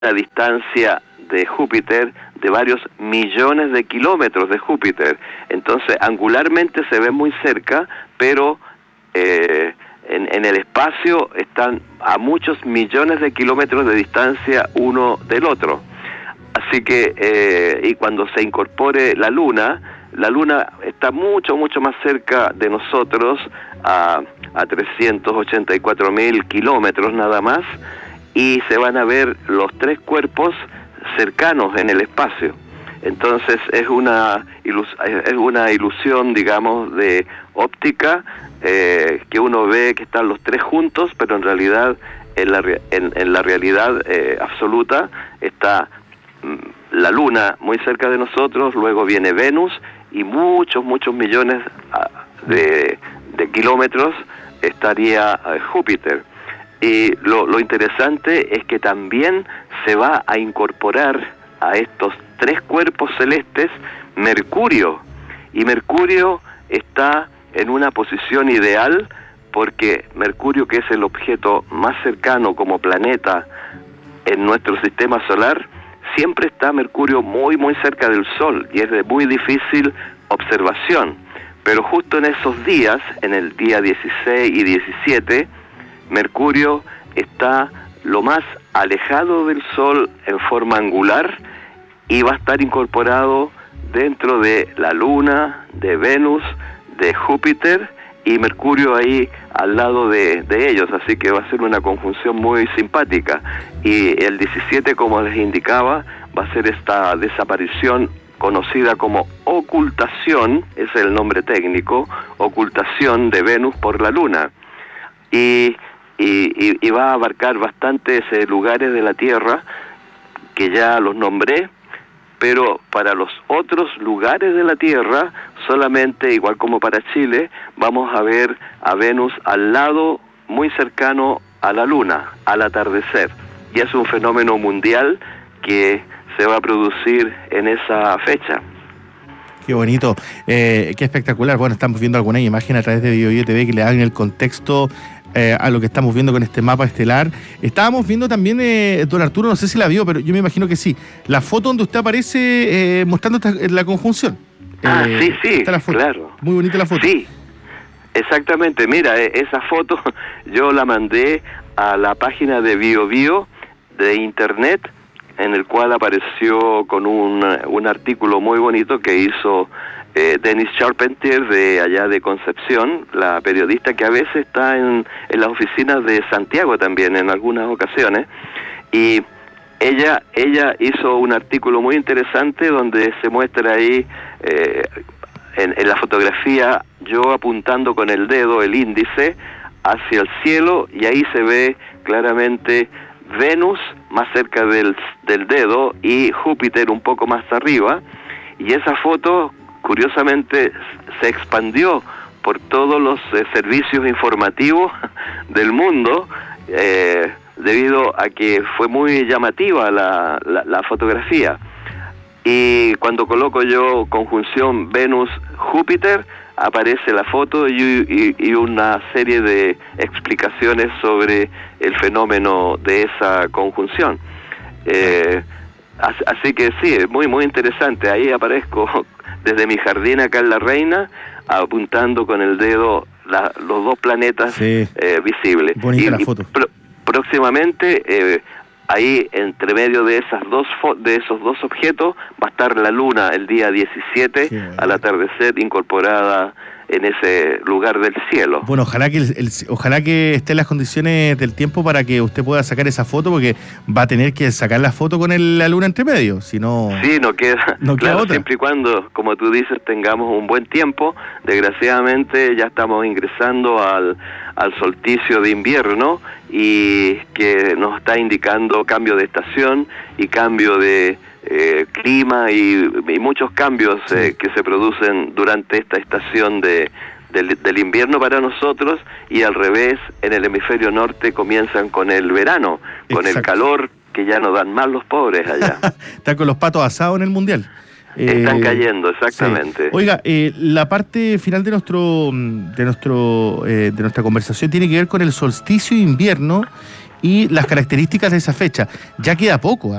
la distancia de Júpiter de varios millones de kilómetros de Júpiter. Entonces, angularmente se ve muy cerca, pero en el espacio están a muchos millones de kilómetros de distancia uno del otro. Así que, y cuando se incorpore la Luna está mucho más cerca de nosotros, a 384.000 kilómetros nada más, y se van a ver los tres cuerpos cercanos en el espacio. Entonces es una ilusión, digamos, de óptica, que uno ve que están los tres juntos, pero en realidad en la realidad absoluta está la Luna muy cerca de nosotros, luego viene Venus y muchos millones de kilómetros estaría Júpiter. Y lo interesante es que también se va a incorporar a estos tres cuerpos celestes Mercurio, y Mercurio está en una posición ideal porque Mercurio, que es el objeto más cercano como planeta en nuestro sistema solar, siempre está Mercurio muy cerca del Sol y es de muy difícil observación. Pero justo en esos días, en el día 16 y 17, Mercurio está lo más alejado del Sol en forma angular y va a estar incorporado dentro de la Luna, de Venus, de Júpiter, y Mercurio ahí al lado de ellos, así que va a ser una conjunción muy simpática. Y el 17, como les indicaba, va a ser esta desaparición conocida como ocultación, es el nombre técnico, ocultación de Venus por la Luna. Y va a abarcar bastantes lugares de la Tierra, que ya los nombré, pero para los otros lugares de la Tierra, solamente, igual como para Chile, vamos a ver a Venus al lado, muy cercano a la Luna, al atardecer. Y es un fenómeno mundial que se va a producir en esa fecha. Qué bonito, qué espectacular. Bueno, estamos viendo algunas imágenes a través de BioBio TV que le dan el contexto a lo que estamos viendo con este mapa estelar. Estábamos viendo también, don Arturo, no sé si la vio, pero yo me imagino que sí, la foto donde usted aparece mostrando la conjunción. Sí, está la foto. Claro. Muy bonita la foto. Sí, exactamente. Mira, esa foto yo la mandé a la página de BioBio de internet, en el cual apareció con un artículo muy bonito que hizo Dennis Charpentier de allá de Concepción, la periodista que a veces está en las oficinas de Santiago también en algunas ocasiones, y ella hizo un artículo muy interesante donde se muestra ahí en la fotografía yo apuntando con el dedo, el índice, hacia el cielo, y ahí se ve claramente Venus más cerca del dedo y Júpiter un poco más arriba, y esa foto curiosamente se expandió por todos los servicios informativos del mundo, debido a que fue muy llamativa la fotografía. Y cuando coloco yo conjunción Venus-Júpiter, aparece la foto y una serie de explicaciones sobre el fenómeno de esa conjunción. Así que sí, es muy interesante. Ahí aparezco desde mi jardín acá en La Reina, apuntando con el dedo los dos planetas visibles. Bonita la foto. Próximamente, ahí entre medio de esos dos objetos va a estar la Luna el día 17 al atardecer, incorporada en ese lugar del cielo. Bueno, ojalá que estén las condiciones del tiempo para que usted pueda sacar esa foto, porque va a tener que sacar la foto con la Luna entre medio, si no... Sí, no queda otra. Siempre y cuando, como tú dices, tengamos un buen tiempo. Desgraciadamente ya estamos ingresando al solsticio de invierno, y que nos está indicando cambio de estación y cambio de clima y muchos cambios que se producen durante esta estación del invierno para nosotros, y al revés, en el hemisferio norte comienzan con el verano, con el calor que ya no dan más los pobres allá. Están con los patos asados en el Mundial. Están cayendo, exactamente. Sí. Oiga, la parte final de nuestra conversación tiene que ver con el solsticio de invierno y las características de esa fecha. Ya queda poco, ¿eh?